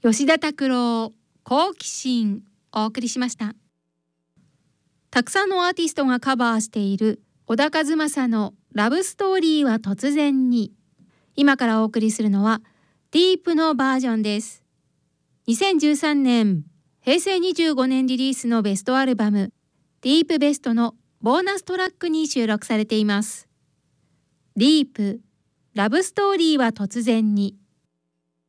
吉田拓郎、好奇心お送りしました。たくさんのアーティストがカバーしている小田和正のラブストーリーは突然に、今からお送りするのはディープのバージョンです。2013年平成25年リリースのベストアルバムディープベストのボーナストラックに収録されています。ディープラブストーリーは突然に。